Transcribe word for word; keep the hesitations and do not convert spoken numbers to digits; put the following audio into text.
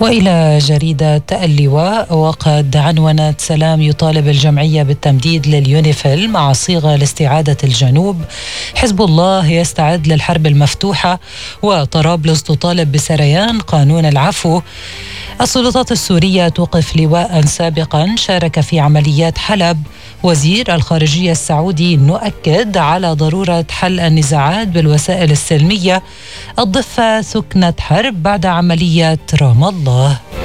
وإلى جريدة اللواء، وقد عنونت سلام يطالب الجمعية بالتمديد لليونيفيل مع صيغة لاستعادة الجنوب. حزب الله يستعد للحرب المفتوحة، وطرابلس تطالب بسريان قانون العفو. السلطات السورية توقف لواء سابقا شارك في عمليات حلب. وزير الخارجية السعودي نؤكد على ضرورة حل النزاعات بالوسائل السلمية. الضفة سكنت حرب بعد عملية رام الله.